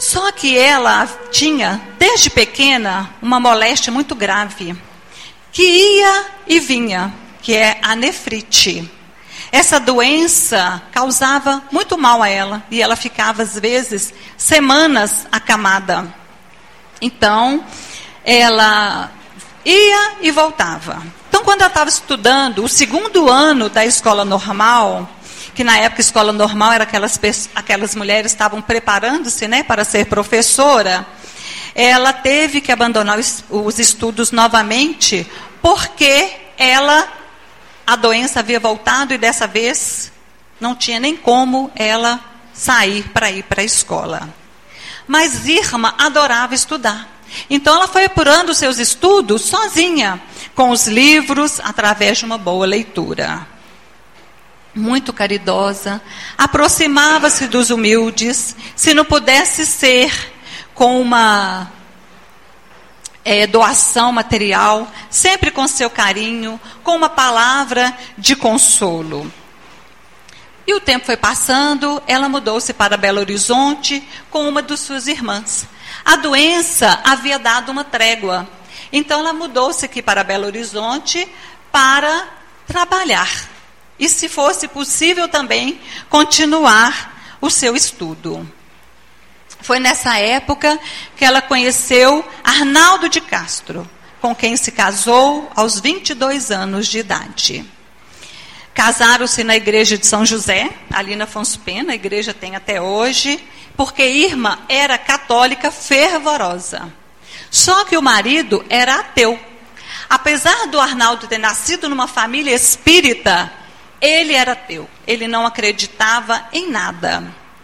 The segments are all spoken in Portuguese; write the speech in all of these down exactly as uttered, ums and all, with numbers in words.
Só que ela tinha, desde pequena, uma moléstia muito grave, que ia e vinha, que é a nefrite. Essa doença causava muito mal a ela, e ela ficava, às vezes, semanas acamada. Então, ela ia e voltava. Então, quando ela estava estudando o segundo ano da escola normal, que na época a escola normal era aquelas, aquelas mulheres que estavam preparando-se, né, para ser professora, ela teve que abandonar os, os estudos novamente, porque ela, a doença havia voltado e dessa vez não tinha nem como ela sair para ir para a escola. Mas Irma adorava estudar. Então ela foi apurando os seus estudos sozinha, com os livros, através de uma boa leitura. Muito caridosa, aproximava-se dos humildes, se não pudesse ser com uma é, doação material, sempre com seu carinho, com uma palavra de consolo. E o tempo foi passando, ela mudou-se para Belo Horizonte com uma de suas irmãs. A doença havia dado uma trégua, então ela mudou-se aqui para Belo Horizonte para trabalhar. E, se fosse possível também, continuar o seu estudo. Foi nessa época que ela conheceu Arnaldo de Castro, com quem se casou aos vinte e dois anos de idade. Casaram-se na igreja de São José, ali na Afonso Pena, a igreja tem até hoje, porque Irma era católica fervorosa. Só que o marido era ateu. Apesar do Arnaldo ter nascido numa família espírita, ele era ateu, ele não acreditava em nada.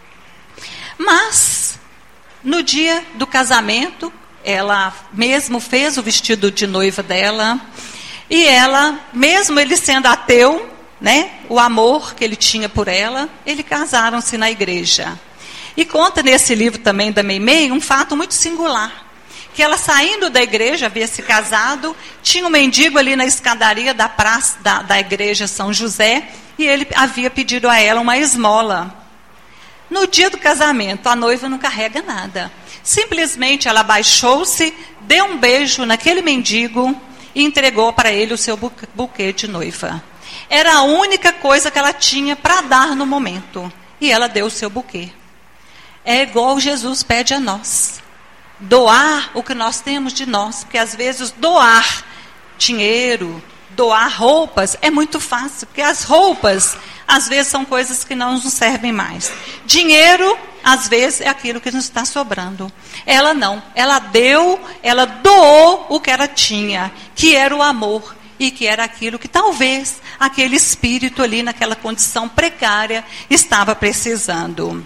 Mas, no dia do casamento, ela mesmo fez o vestido de noiva dela, e ela, mesmo ele sendo ateu, né, o amor que ele tinha por ela, eles casaram-se na igreja. E conta nesse livro também da Meimei um fato muito singular. Que ela, saindo da igreja, havia se casado, tinha um mendigo ali na escadaria da praça da, da igreja São José, e ele havia pedido a ela uma esmola. No dia do casamento, a noiva não carrega nada. Simplesmente ela abaixou-se, deu um beijo naquele mendigo e entregou para ele o seu buquê de noiva. Era a única coisa que ela tinha para dar no momento. E ela deu o seu buquê. É igual Jesus pede a nós. Doar o que nós temos de nós, porque às vezes doar dinheiro, doar roupas é muito fácil, porque as roupas às vezes são coisas que não nos servem mais. Dinheiro às vezes é aquilo que nos está sobrando. Ela não, ela deu, ela doou o que ela tinha, que era o amor e que era aquilo que talvez aquele espírito ali naquela condição precária estava precisando.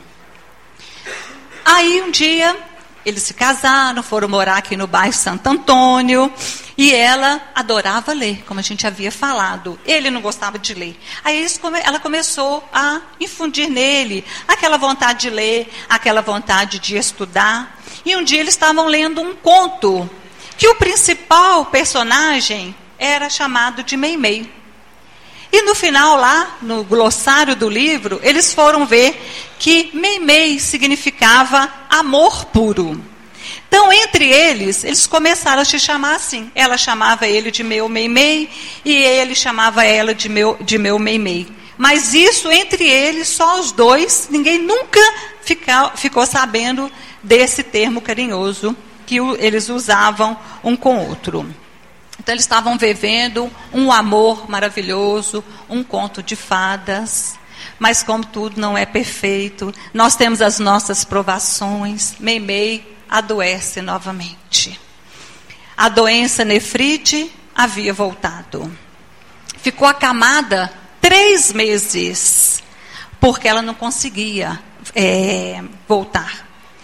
Aí um dia eles se casaram, foram morar aqui no bairro Santo Antônio, e ela adorava ler, como a gente havia falado. Ele não gostava de ler. Aí ela começou a infundir nele aquela vontade de ler, aquela vontade de estudar. E um dia eles estavam lendo um conto, que o principal personagem era chamado de Meimei. E no final lá, no glossário do livro, eles foram ver que Meimei significava amor puro. Então, entre eles, eles começaram a se chamar assim. Ela chamava ele de meu Meimei e ele chamava ela de meu, de meu Meimei. Mas isso, entre eles, só os dois, ninguém nunca fica, ficou sabendo desse termo carinhoso que o, eles usavam um com o outro. Então, eles estavam vivendo um amor maravilhoso, um conto de fadas. Mas, como tudo não é perfeito, nós temos as nossas provações. Meimei adoece novamente. A doença nefrite havia voltado. Ficou acamada três meses, porque ela não conseguia é, voltar.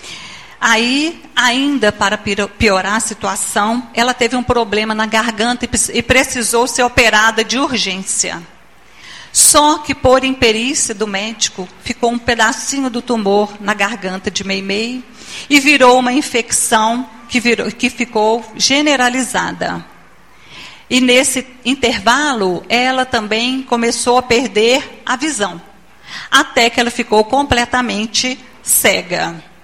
Aí, ainda para piorar a situação, ela teve um problema na garganta e precisou ser operada de urgência. Só que, por imperícia do médico, ficou um pedacinho do tumor na garganta de Meimei e virou uma infecção que, virou, que ficou generalizada. E nesse intervalo, ela também começou a perder a visão, até que ela ficou completamente cega.